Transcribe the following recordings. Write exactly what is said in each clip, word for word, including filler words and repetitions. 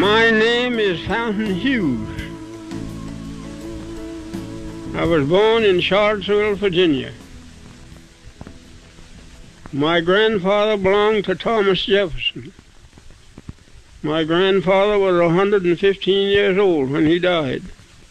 My name is Fountain Hughes. I was born in Charlottesville, Virginia. My grandfather belonged to Thomas Jefferson. My grandfather was one hundred fifteen years old when he died.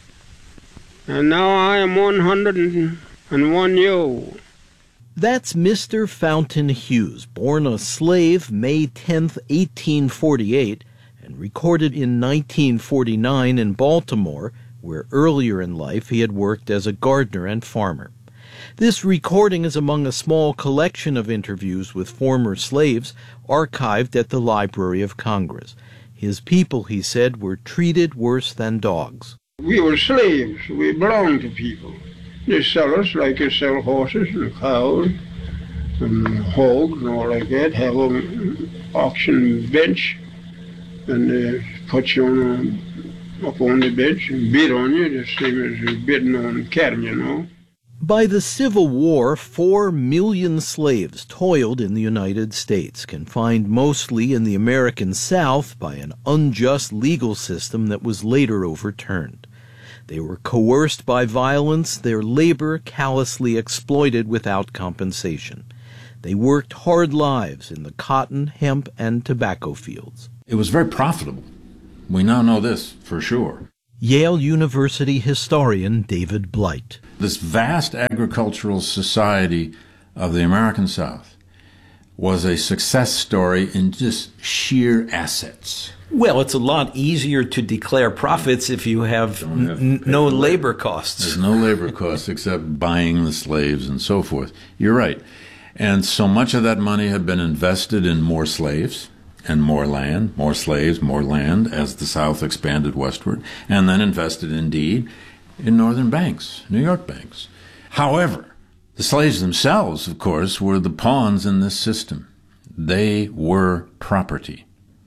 And now I am one hundred one year old. That's Mister Fountain Hughes, born a slave May tenth, eighteen forty-eight, and recorded in nineteen forty-nine in Baltimore, where earlier in life he had worked as a gardener and farmer. This recording is among a small collection of interviews with former slaves archived at the Library of Congress. His people, he said, were treated worse than dogs. We were slaves. We belonged to people. They sell us like they sell horses and cows and hogs and all like that. Have an auction bench, and they put you on a, up on the bench and bid on you, the same as bidding on cattle, you know. By the Civil War, four million slaves toiled in the United States, confined mostly in the American South by an unjust legal system that was later overturned. They were coerced by violence, their labor callously exploited without compensation. They worked hard lives in the cotton, hemp, and tobacco fields. It was very profitable. We now know this for sure. Yale University historian David Blight. This vast agricultural society of the American South was a success story in just sheer assets. Well, it's a lot easier to declare profits if you have, have n- no labor costs. There's no labor costs except buying the slaves and so forth. You're right. And so much of that money had been invested in more slaves and more land, more slaves, more land as the South expanded westward, and then invested indeed in northern banks, New York banks. However, the slaves themselves, of course, were the pawns in this system. They were property.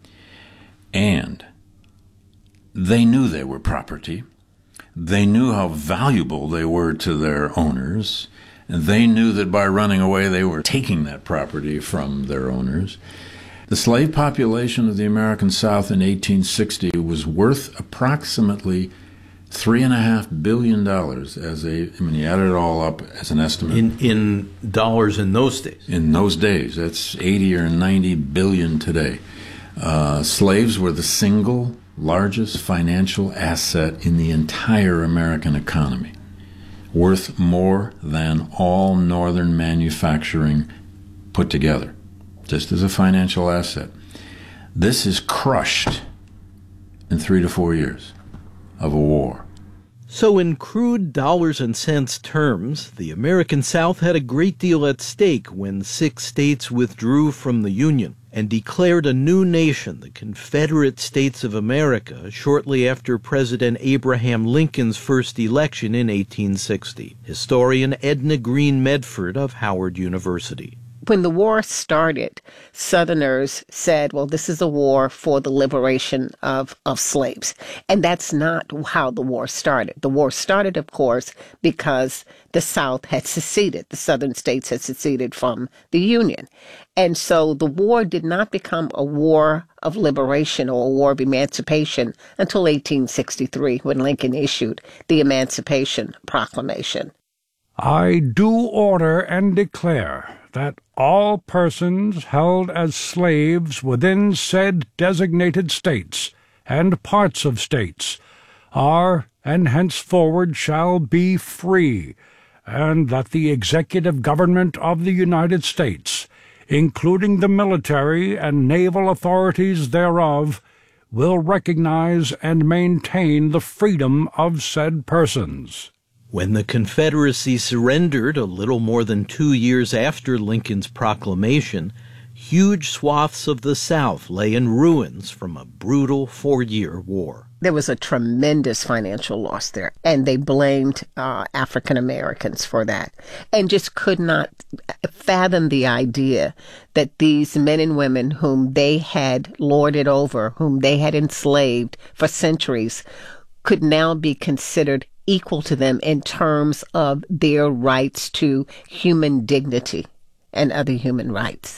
And they knew they were property. They knew how valuable they were to their owners. And they knew that by running away, they were taking that property from their owners. The slave population of the American South in eighteen sixty was worth approximately three and a half billion dollars as a, I mean, you add it all up as an estimate. In, in dollars in those days? In those days. That's eighty or ninety billion today. Uh, slaves were the single largest financial asset in the entire American economy, worth more than all northern manufacturing put together, just as a financial asset. This is crushed in three to four years of a war. So in crude dollars and cents terms, the American South had a great deal at stake when six states withdrew from the Union and declared a new nation, the Confederate States of America, shortly after President Abraham Lincoln's first election in eighteen sixty. Historian Edna Green Medford of Howard University. When the war started, Southerners said, well, this is a war for the liberation of, of slaves. And that's not how the war started. The war started, of course, because the South had seceded. The Southern states had seceded from the Union. And so the war did not become a war of liberation or a war of emancipation until eighteen sixty-three, when Lincoln issued the Emancipation Proclamation. I do order and declare that all persons held as slaves within said designated states and parts of states are and henceforward shall be free, and that the executive government of the United States, including the military and naval authorities thereof, will recognize and maintain the freedom of said persons. When the Confederacy surrendered a little more than two years after Lincoln's proclamation, huge swaths of the South lay in ruins from a brutal four-year war. There was a tremendous financial loss there, and they blamed uh, African Americans for that, and just could not fathom the idea that these men and women whom they had lorded over, whom they had enslaved for centuries, could now be considered equal to them in terms of their rights to human dignity and other human rights.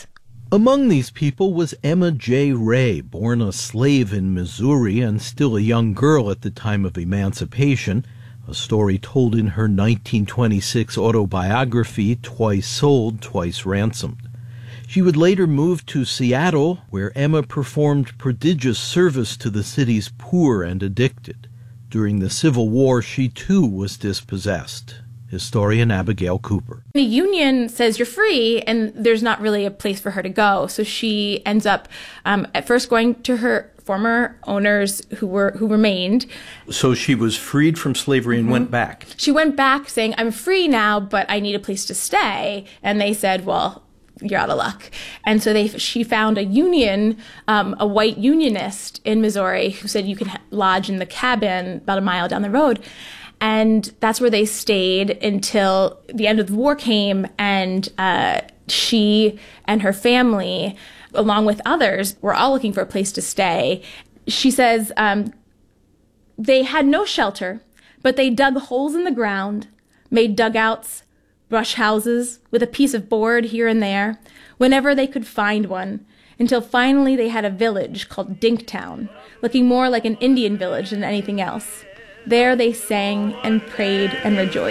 Among these people was Emma J. Ray, born a slave in Missouri and still a young girl at the time of emancipation, a story told in her nineteen twenty-six autobiography, Twice Sold, Twice Ransomed. She would later move to Seattle, where Emma performed prodigious service to the city's poor and addicted. During the Civil War, she too was dispossessed. Historian Abigail Cooper. The union says you're free, and there's not really a place for her to go. So she ends up um, at first going to her former owners who were who remained. So she was freed from slavery and mm-hmm. went back. She went back saying, I'm free now, but I need a place to stay. And they said, well, you're out of luck. And so they she found a union, um, a white unionist in Missouri who said you could ha- lodge in the cabin about a mile down the road. And that's where they stayed until the end of the war came, and uh, she and her family, along with others, were all looking for a place to stay. She says um, they had no shelter, but they dug holes in the ground, made dugouts, brush houses with a piece of board here and there, whenever they could find one, until finally they had a village called Dinktown, looking more like an Indian village than anything else. There they sang and prayed and rejoiced.